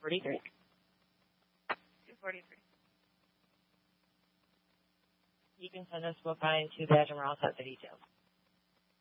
243. 243. You can send us book by to that, and we'll set the details.